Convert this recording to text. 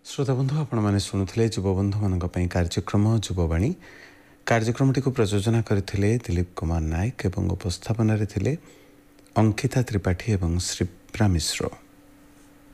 श्रोता बंधु आपण शुणुले युवबंधु मान कार्यक्रम युववाणी कार्यक्रमटी को प्रयोजना करथिले दिलीप कुमार नायक एवं उपस्थापन रे थिले अंकिता त्रिपाठी एवं श्रीप्रा मिश्र।